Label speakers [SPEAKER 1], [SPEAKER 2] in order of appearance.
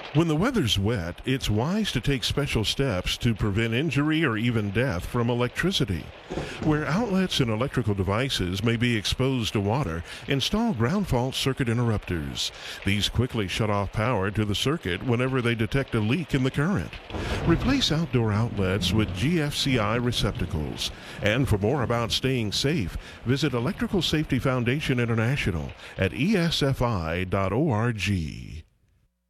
[SPEAKER 1] When the weather's wet, it's wise to take special steps to prevent injury or even death from electricity. Where outlets and electrical devices may be exposed to water, install ground fault circuit interrupters. These quickly shut off power to the circuit whenever they detect a leak in the current. Replace outdoor outlets with GFCI receptacles. And for more about staying safe, visit Electrical Safety Foundation International at esfi.org.